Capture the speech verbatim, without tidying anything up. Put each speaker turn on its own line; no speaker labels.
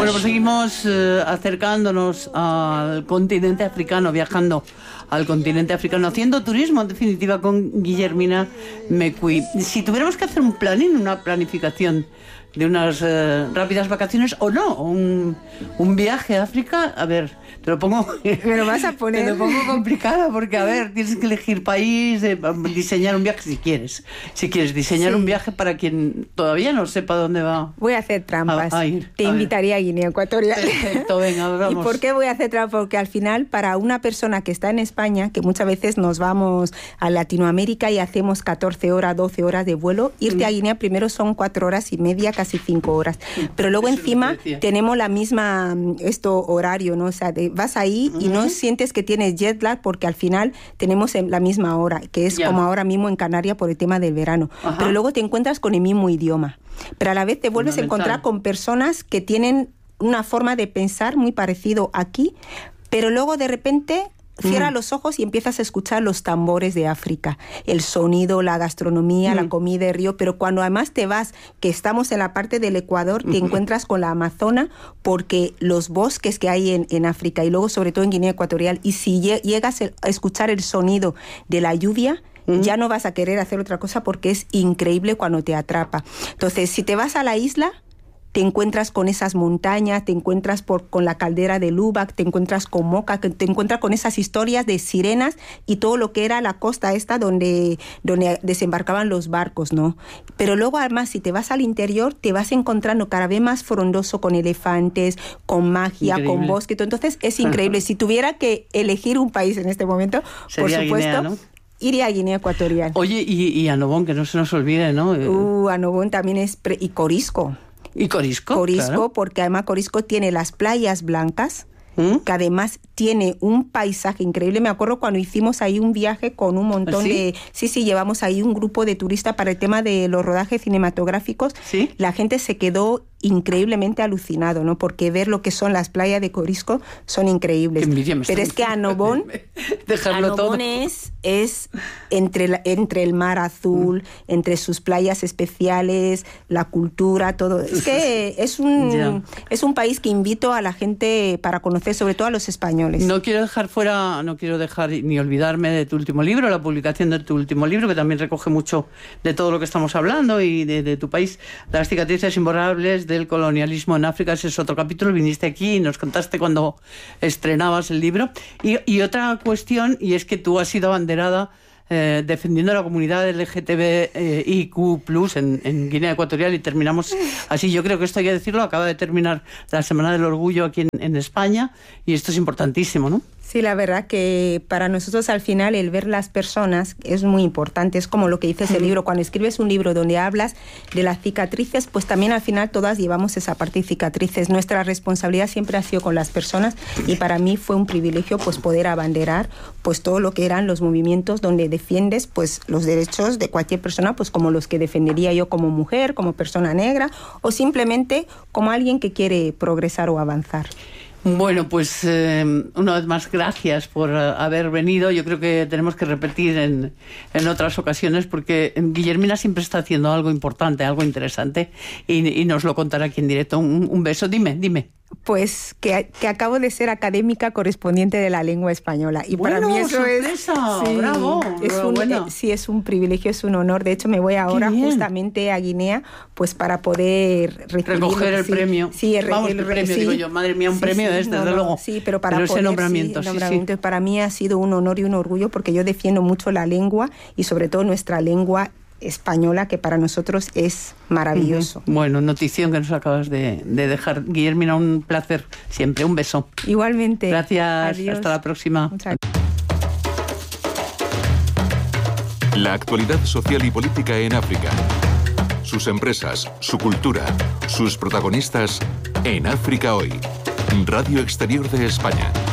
Bueno, pues seguimos eh, acercándonos al continente africano, viajando al continente africano, haciendo turismo, en definitiva, con Guillermina Mecuy. Si tuviéramos que hacer un planning, una planificación de unas eh, rápidas vacaciones o no, un, un viaje a África, a ver, te lo pongo...
Me lo vas a poner.
Te lo pongo complicada porque, a ver, tienes que elegir país, eh, diseñar un viaje si quieres. Si quieres diseñar sí. un viaje para quien todavía no sepa dónde va.
Voy a hacer trampas.
A, a ir,
te
a
invitaría ver. a Guinea Ecuatorial.
Perfecto, venga, vamos.
¿Y por qué voy a hacer trampas? Porque al final, para una persona que está en España, que muchas veces nos vamos a Latinoamérica y hacemos catorce horas, doce horas de vuelo, irte mm. a Guinea primero son cuatro horas y media, casi cinco horas. Pero luego Eso encima tenemos la misma esto horario, ¿no? O sea, de, vas ahí uh-huh. y no sientes que tienes jet lag porque al final tenemos la misma hora, que es yeah. como ahora mismo en Canarias por el tema del verano. Uh-huh. Pero luego te encuentras con el mismo idioma. Pero a la vez te vuelves a encontrar con personas que tienen una forma de pensar muy parecido aquí, pero luego de repente cierra mm. los ojos y empiezas a escuchar los tambores de África, el sonido, la gastronomía, mm. la comida de río, pero cuando además te vas, que estamos en la parte del Ecuador, te mm. encuentras con la Amazona, porque los bosques que hay en, en África y luego sobre todo en Guinea Ecuatorial, y si llegas a escuchar el sonido de la lluvia, mm. ya no vas a querer hacer otra cosa porque es increíble cuando te atrapa. Entonces, si te vas a la isla, te encuentras con esas montañas, te encuentras por, con la caldera de Lubac, te encuentras con Moca, te encuentras con esas historias de sirenas y todo lo que era la costa esta donde, donde desembarcaban los barcos, ¿no? Pero luego además si te vas al interior te vas encontrando cada vez más frondoso con elefantes, con magia, increíble. Con bosque. Entonces es increíble. Si tuviera que elegir un país en este momento,
sería
por supuesto...
Guinea, ¿no?
Iría a Guinea Ecuatorial.
Oye, y, y Annobón, que no se nos olvide, ¿no?
Uh, Annobón también es... Pre- y Corisco.
¿Y Corisco?
Corisco,
claro.
Porque además Corisco tiene las playas blancas, ¿Mm? que además tiene un paisaje increíble. Me acuerdo cuando hicimos ahí un viaje con un montón
¿Sí?
de... Sí, sí, llevamos ahí un grupo de turistas para el tema de los rodajes cinematográficos.
¿Sí?
La gente se quedó increíblemente alucinado, ¿no? Porque ver lo que son las playas de Corisco son increíbles.
Qué envidia me
Pero
está
es que Annobón, Annobón es, es entre, la, entre el mar azul, mm. entre sus playas especiales, la cultura, todo. Es que es un, yeah. es un país que invito a la gente para conocer, sobre todo a los españoles.
No quiero dejar fuera, no quiero dejar ni olvidarme de tu último libro, la publicación de tu último libro, que también recoge mucho de todo lo que estamos hablando y de, de tu país, Las cicatrices imborrables del colonialismo en África. Ese es otro capítulo. Viniste aquí y nos contaste cuando estrenabas el libro. Y, y otra cuestión, y es que tú has sido abanderada Eh, defendiendo la comunidad L G T B I Q plus en, en Guinea Ecuatorial, y terminamos así. Yo creo que esto hay que decirlo, acaba de terminar la Semana del Orgullo aquí en, en España, y esto es importantísimo, ¿no?
Sí, la verdad que para nosotros al final el ver las personas es muy importante. Es como lo que dices el libro. Cuando escribes un libro donde hablas de las cicatrices, pues también al final todas llevamos esa parte de cicatrices. Nuestra responsabilidad siempre ha sido con las personas, y para mí fue un privilegio pues poder abanderar pues todo lo que eran los movimientos donde defiendes pues los derechos de cualquier persona, pues como los que defendería yo como mujer, como persona negra, o simplemente como alguien que quiere progresar o avanzar.
Bueno, pues eh, una vez más, gracias por uh, haber venido. Yo creo que tenemos que repetir en, en otras ocasiones, porque Guillermina siempre está haciendo algo importante, algo interesante, y, y nos lo contará aquí en directo. Un, un beso. Dime, dime.
Pues que, que acabo de ser académica correspondiente de la lengua española, y
bueno,
para mí eso
sorpresa,
es sí,
bravo,
es un, eh, sí es un privilegio, es un honor. De hecho me voy ahora justamente a Guinea pues para poder
recoger el
sí,
premio.
Sí, el,
Vamos,
el,
el premio,
sí,
digo yo, madre mía, un
sí,
premio
sí,
es desde
no,
luego.
No, sí, pero para
pero
poder,
ese nombramiento,
sí,
sí,
nombramiento
sí.
Para mí ha sido un honor y un orgullo, porque yo defiendo mucho la lengua y sobre todo nuestra lengua española, que para nosotros es maravilloso.
Uh-huh. Bueno, notición que nos acabas de, de dejar, Guillermina, un placer siempre, un beso.
Igualmente.
Gracias,
adiós.
Hasta la próxima.
Muchas
gracias. La actualidad social y política en África, sus empresas, su cultura, sus protagonistas en África Hoy, Radio Exterior de España.